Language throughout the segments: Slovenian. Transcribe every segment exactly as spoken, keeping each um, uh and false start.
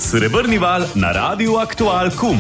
Srebrni val na Radiu Aktual Kum.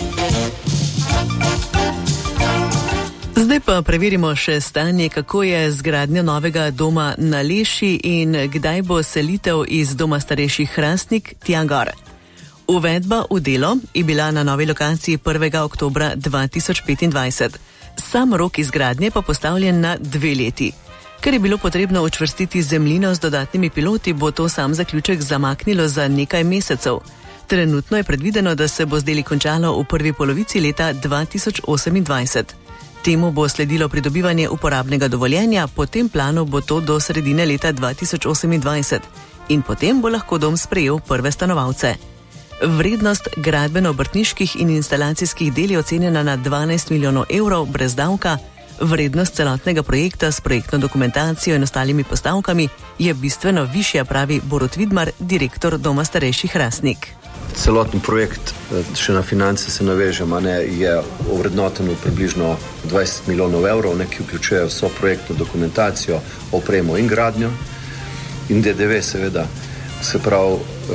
Zdaj pa preverimo še stanje, kako je z gradnjo novega doma na Leši in kdaj bo selitev iz doma starejših Hrastnik tja gor. Uvedba v delo je bila na novi lokaciji prvega oktobra dva tisoč petindvajset. Sam rok izgradnje pa postavljen na dve leti. Ker je bilo potrebno učvrstiti zemljino z dodatnimi piloti, bo to sam zaključek zamaknilo za nekaj mesecev. Trenutno je predvideno, da se bo z deli končalo v prvi polovici leta dva tisoč osemindvajset. Temu bo sledilo pridobivanje uporabnega dovoljenja, po tem planu bo to do sredine leta dva tisoč osemindvajset in potem bo lahko dom sprejel prve stanovalce. Vrednost gradbeno-obrtniških in instalacijskih del je ocenjena na dvanajst milijonov evrov brez davka. Vrednost celotnega projekta s projektno dokumentacijo in ostalimi postavkami je bistveno višja, pravi Borut Vidmar, direktor doma starejših Hrastnik. Celoten projekt, še na finance se navežem, ne, je ovrednoten v približno dvajset milijonov evrov, ne, ki vključujejo vso projektno dokumentacijo, opremo in gradnjo in D D V seveda. Se pravi,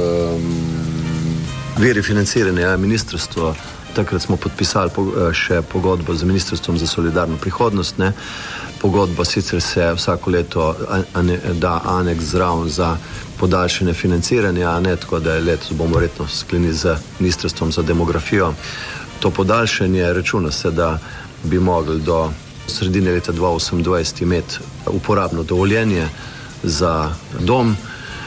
um, viri financiranja ministrstvo. Takrat smo podpisali še pogodbo z Ministrstvom za solidarno prihodnost. Ne. Pogodba sicer se vsako leto da aneks zraven za podaljšanje financiranja, ne, tako da je letos bomo verjetno sklenili z Ministrstvom za demografijo. To podaljšanje računa se, da bi mogli do sredine leta dva tisoč osemindvajset imeti uporabno dovoljenje za dom.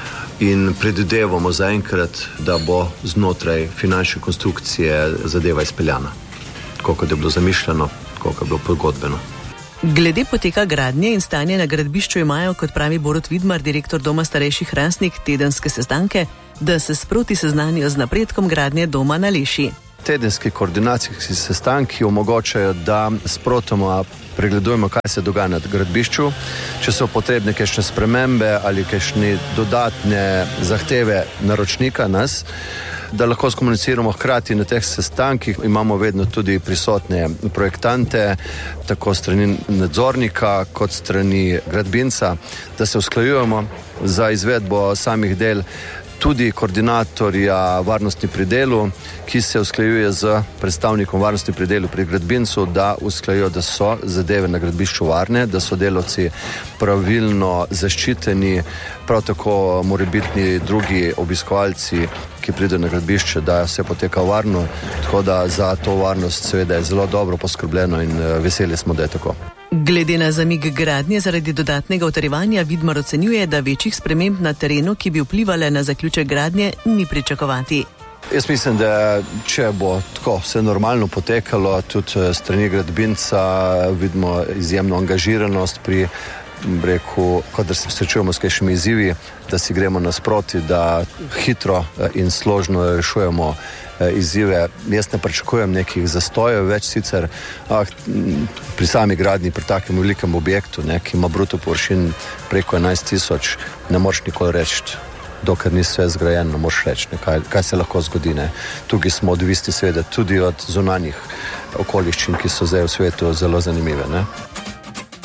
In predvidevamo zaenkrat, da bo znotraj finančne konstrukcije zadeva izpeljana. Koliko je bilo zamišljeno, koliko je bilo pogodbeno. Glede poteka gradnje in stanja na gradbišču imajo, kot pravi Borut Vidmar, direktor doma starejših Hrastnik, tedenske sestanke, da se sproti seznanijo z napredkom gradnje doma na Leši. Tedenski koordinacijski sestanki omogočajo, da sprotoma pregledujemo, kaj se dogaja na gradbišču, če so potrebne kakšne spremembe ali kakšne dodatne zahteve naročnika nas, da lahko skomuniciramo hkrati na teh sestankih. Imamo vedno tudi prisotne projektante, tako strani nadzornika kot strani gradbinca, da se usklajujemo za izvedbo samih del. Tudi koordinatorja varnosti pri delu, ki se usklajuje z predstavnikom varnosti pri delu pri gradbincu, da usklajujo, da so zadeve na gradbišču varne, da so delavci pravilno zaščiteni, prav tako morebitni drugi obiskovalci, ki pridejo na gradbišče, da vse poteka varno, tako da za to varnost seveda je zelo dobro poskrbljeno in veseli smo, da je tako. Glede na zamik gradnje zaradi dodatnega utrjevanja, Vidmar ocenjuje, da večjih sprememb na terenu, ki bi vplivale na zaključek gradnje, ni pričakovati. Jaz mislim, da če bo tako vse normalno potekalo, tudi strani gradbinca vidimo izjemno angažiranost pri breku, kadar se srečujemo s kakšnimi izzivi, da si gremo nasproti, da hitro in složno rešujemo izzive. Jaz ne pričakujem nekih zastojev več sicer, ah, pri sami gradnji, pri takem velikem objektu, ne, ki ima bruto površin preko enajst tisoč, ne moreš nikoli reči, dokler ni vse zgrajeno, ne moreš reči, ne, kaj, kaj se lahko zgodi. Ne. Tukaj smo odvisni seveda tudi od zunanjih okoliščin, ki so zdaj v svetu zelo zanimive. Ne.